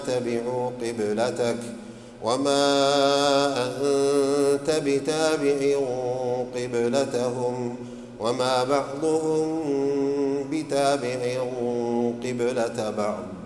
تبعوا قبلتك وما أنت بتابع قبلتهم وما بعضهم بتابع قبلة بعض